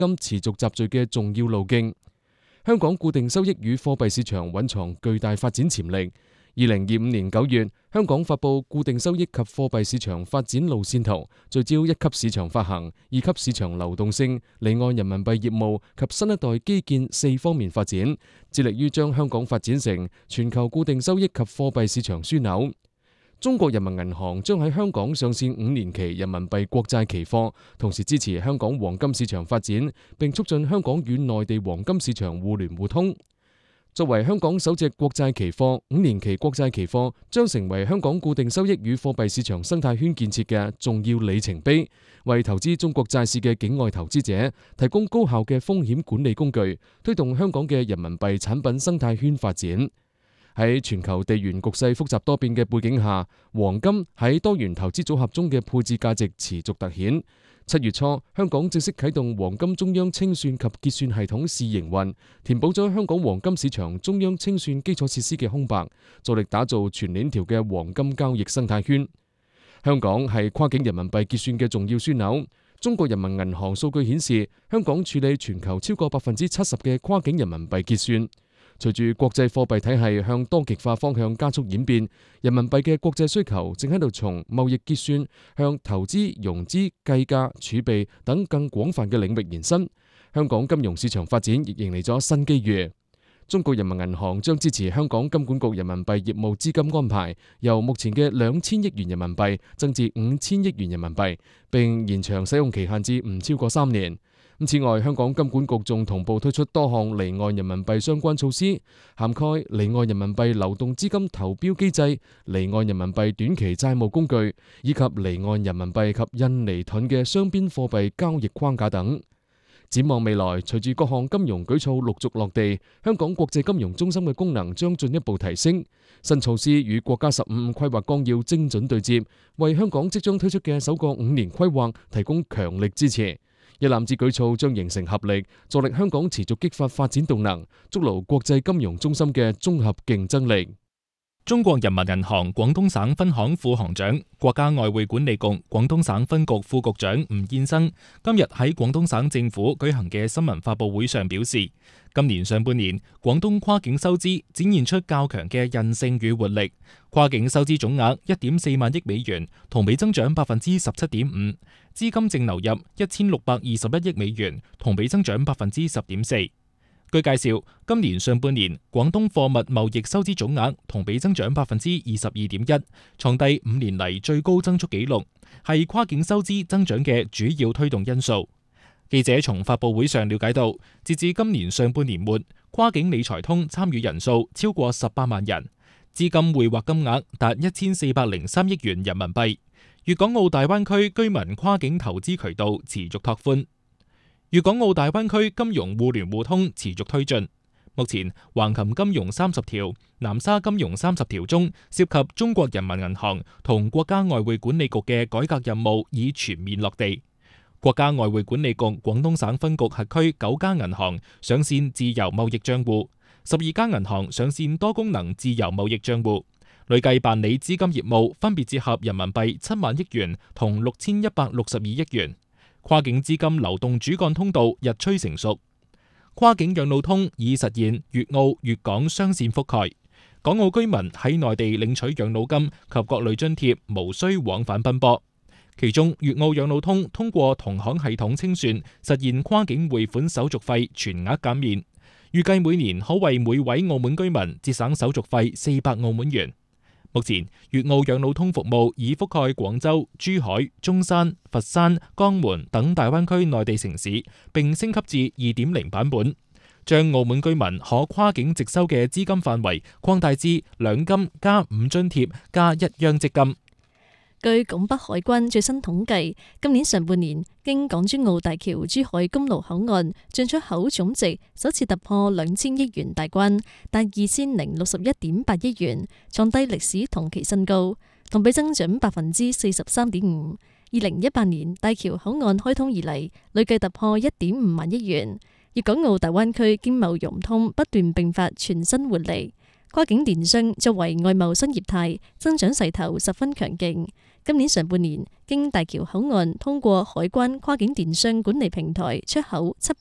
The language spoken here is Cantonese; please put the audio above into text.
金持續集聚嘅重要路徑。香港固定收益與貨幣市場蘊藏巨大發展潛力。2025年9月，香港發布固定收益及貨幣市場發展路線圖，聚焦一級市場發行、二級市場流動性、離岸人民幣業務及新一代基建4方面發展，致力於將香港發展成全球固定收益及貨幣市場樞紐。中國人民銀行將喺香港上線5年期人民幣國債期貨，同時支持香港黃金市場發展，並促進香港與內地黃金市場互聯互通。作為香港首隻國債期貨，5年期國債期貨將成為香港固定收益與貨幣市場生態圈建設嘅重要里程碑，為投資中國債市嘅境外投資者提供高效嘅風險管理工具，推動香港嘅人民幣產品生態圈發展。喺全球地緣局勢複雜多變嘅背景下，黃金喺多元投資組合中嘅配置價值持續凸顯。7月初，香港正式啟動黃金中央清算及結算系統試營運，填補咗香港黃金市場中央清算基礎設施嘅空白，助力打造全鏈條嘅黃金交易生態圈。香港係跨境人民幣結算嘅重要樞紐。中國人民銀行數據顯示，香港處理全球超過70%嘅跨境人民幣結算。隨住國際貨幣體系向多極化方向加速演變，人民幣嘅國際需求正喺度從貿易結算向投資、融資、計價、儲備等更廣泛嘅領域延伸。香港金融市場發展亦迎嚟咗新機遇。中國人民銀行將支持香港金管局人民幣業務資金安排，由目前嘅2000億元人民幣增至5000億元人民幣，並延長使用期限至唔超過3年。此外，香港金管局仲同步推出多項離岸人民幣相關措施，涵蓋離岸人民幣流動資金投標機制、離岸人民幣短期債務工具，以及離岸人民幣及印尼盾嘅雙邊貨幣交易框架等。展望未來，隨住各項金融舉措陸續落地，香港國際金融中心嘅功能將進一步提升。新措施與國家15規劃綱要精準對接，為香港即將推出嘅首個5年規劃提供強力支持。一攬子舉措將形成合力，助力香港持續激發發展動能，築牢國際金融中心嘅綜合競爭力。 中國人民銀行廣東省分行副行長、國家外匯管理局廣東省分局副局長吳燕生今日喺廣東省政府舉行嘅新聞發佈會上表示，今年上半年廣東跨境收支展現出較強嘅韌性與活力，跨境收支總額1.4萬億美元，同比增長17.5%，資金淨流入1621億美元，同比增長10.4%。據介紹，今年上半年廣東貨物貿易收支總額同比增長22.1%，創第5年嚟最高增速紀錄，係跨境收支增長嘅主要推動因素。記者從發佈會上了解到，截至今年上半年末，跨境理財通參與人數超過18萬人，資金匯劃金額達1403億元人民幣。粵港澳大灣區居民跨境投資渠道持續拓寬。粵港澳大灣區金融互聯互通持續推進，目前橫琴金融30條、南沙金融30條中涉及中國人民銀行同國家外匯管理局嘅改革任務已全面落地。國家外匯管理局廣東省分局轄區9家銀行上線自由貿易帳戶，12家銀行上線多功能自由貿易帳戶，累計辦理資金業務分別折合人民幣7萬億元同6162億元。跨境資金流動主幹通道日趨成熟，跨境養老通已實現粵澳粵港雙線覆蓋，港澳居民喺內地領取養老金及各類津貼無需往返奔波。其中，粵澳養老通通過同行系統清算，實現跨境匯款手續費全額減免，預計每年可為每位澳門居民節省手續費400澳門元。目前，粵澳養老通服務已覆蓋廣州、珠海、中山、佛山、江門等大灣區內地城市，並升級至2.0版本，將澳門居民可跨境直收嘅資金範圍擴大至兩金加5津貼加1央積金。 據拱北海關最新統計，今年上半年經港珠澳大橋珠海公路口岸進出口總值首次突破2000億元大關，達2061.8億元，創低歷史同期新高，同比增長43.5%。2018年大橋口岸開通以嚟，累計突破1.5萬億元。粵港澳大灣區經貿融通不斷迸發全新活力。跨境電商作為外貿新業態，增長勢頭十分強勁。 今年上半年經大橋口岸通過海關跨境電商管理平台出口